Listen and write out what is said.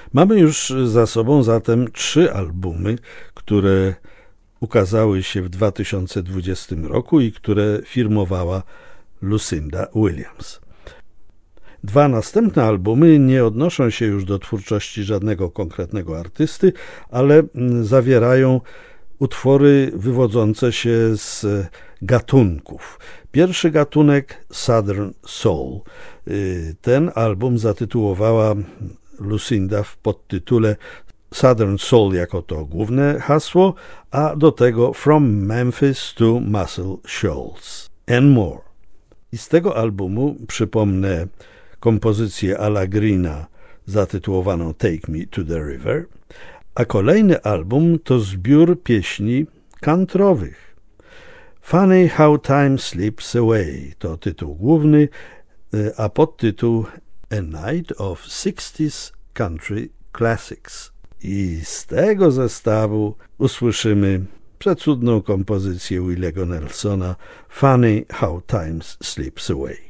Mamy już za sobą zatem 3 albumy, które ukazały się w 2020 roku i które firmowała Lucinda Williams. 2 następne albumy nie odnoszą się już do twórczości żadnego konkretnego artysty, ale zawierają utwory wywodzące się z gatunków. Pierwszy gatunek Southern Soul. Ten album zatytułowała Lucinda w podtytule Southern Soul jako to główne hasło, a do tego From Memphis to Muscle Shoals and More. I z tego albumu przypomnę kompozycję Ala Greena zatytułowaną Take Me to the River, a kolejny album to zbiór pieśni countrywych. Funny How Time Slips Away to tytuł główny, a podtytuł A Night of 60s Country Classics. I z tego zestawu usłyszymy przecudną kompozycję Williego Nelsona Funny How Time Slips Away.